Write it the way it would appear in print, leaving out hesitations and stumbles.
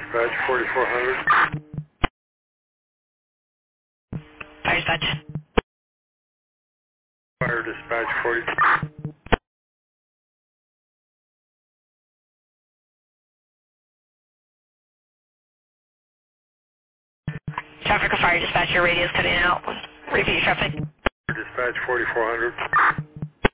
Dispatch 4400. Fire dispatch. Fire Dispatch 40. Traffic or fire dispatch, your radio's cutting out. Repeat your traffic. Dispatch 4400.